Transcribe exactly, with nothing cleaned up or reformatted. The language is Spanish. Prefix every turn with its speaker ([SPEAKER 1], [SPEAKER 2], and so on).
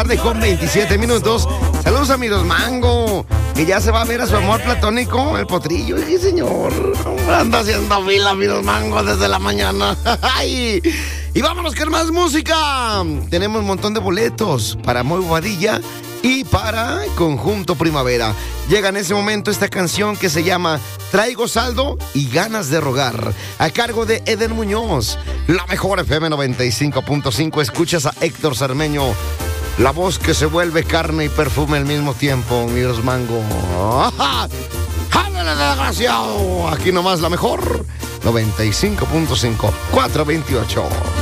[SPEAKER 1] tarde con veintisiete minutos. Saludos a mi Dos Mango, que ya se va a ver a su amor platónico, el potrillo. Sí, señor. Anda haciendo fila mi Dos Mango desde la mañana. Ay. Y vámonos con más música. Tenemos un montón de boletos para Moy Bobadilla y para Conjunto Primavera. Llega en ese momento esta canción que se llama Traigo saldo y ganas de rogar, a cargo de Eden Muñoz. La mejor F M noventa y cinco punto cinco. Escuchas a Héctor Cermeño, la voz que se vuelve carne y perfume al mismo tiempo, mi Dos Mango. ¡Háblale, desgraciado! Aquí nomás la mejor noventa y cinco punto cinco, cuatrocientos veintiocho.